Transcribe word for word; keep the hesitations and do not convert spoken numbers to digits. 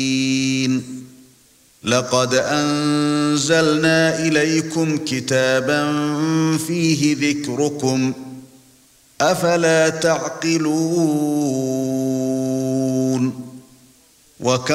لقد أنزلنا إليكم كتابا فيه ذكركم أفلا تعقلون